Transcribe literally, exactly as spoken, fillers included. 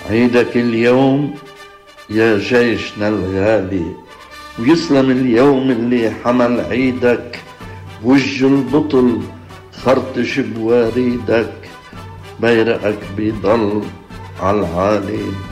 عيدك اليوم يا جيشنا الغالي، ويسلم اليوم اللي حمل عيدك، بوجه البطل خرطش بوريدك، بيرقك بيضل عالعالي.